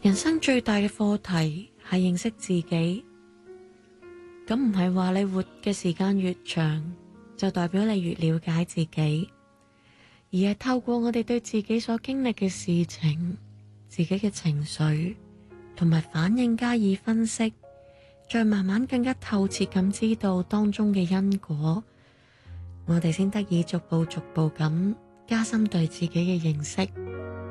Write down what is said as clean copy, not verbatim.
人生最大嘅課題係認識自己，咁唔係話你活嘅時間越長，就代表你越了解自己，而係透過我哋對自己所經歷嘅事情、自己嘅情緒同埋反應加以分析，再慢慢更加透徹咁知道當中嘅因果，我哋先得以逐步咁加深對自己嘅認識。